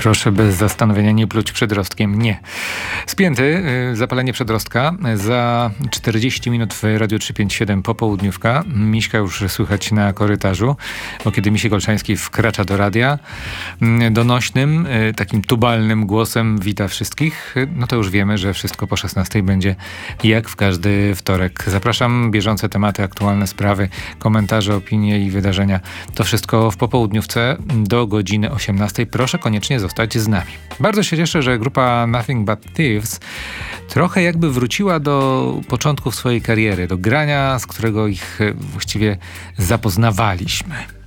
Proszę bez zastanowienia nie pluć przedrostkiem. Nie. Spięty, zapalenie przedrostka. Za 40 minut w Radio 357 popołudniówka. Miśka już słychać na korytarzu, bo kiedy Misiek Olszański wkracza do radia, donośnym, takim tubalnym głosem wita wszystkich, no to już wiemy, że wszystko po 16 będzie jak w każdy wtorek. Zapraszam, bieżące tematy, aktualne sprawy, komentarze, opinie i wydarzenia. To wszystko w popołudniówce do godziny 18. Proszę koniecznie zostać z nami. Bardzo się cieszę, że grupa Nothing But Thieves trochę jakby wróciła do początków swojej kariery, do grania, z którego ich właściwie zapoznawaliśmy.